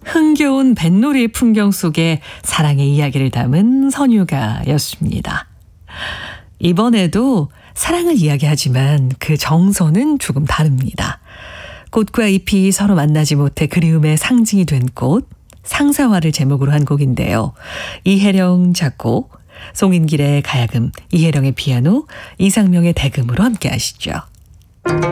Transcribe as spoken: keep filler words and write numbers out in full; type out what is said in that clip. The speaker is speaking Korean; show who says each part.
Speaker 1: 흥겨운 뱃놀이 풍경 속에 사랑의 이야기를 담은 선유가였습니다. 이번에도 사랑을 이야기하지만 그 정서는 조금 다릅니다. 꽃과 잎이 서로 만나지 못해 그리움의 상징이 된 꽃, 상사화를 제목으로 한 곡인데요. 이혜령 작곡, 송인길의 가야금, 이혜령의 피아노, 이상명의 대금으로 함께 하시죠.